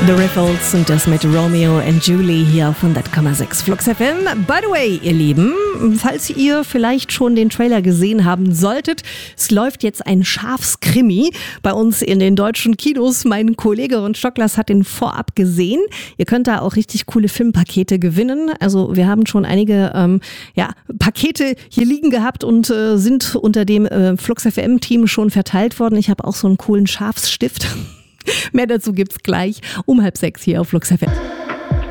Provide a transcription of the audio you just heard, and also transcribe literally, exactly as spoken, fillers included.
The Riffles und das mit Romeo and Julie hier auf hundert Komma sechs Flux F M. By the way, ihr Lieben, falls ihr vielleicht schon den Trailer gesehen haben solltet, es läuft jetzt ein Schafskrimi bei uns in den deutschen Kinos. Mein Kollege Ron Stocklas hat den vorab gesehen. Ihr könnt da auch richtig coole Filmpakete gewinnen. Also wir haben schon einige ähm, ja, Pakete hier liegen gehabt und äh, sind unter dem äh, Flux F M-Team schon verteilt worden. Ich habe auch so einen coolen Schafsstift. Mehr dazu gibt's gleich um halb sechs hier auf Flux F M.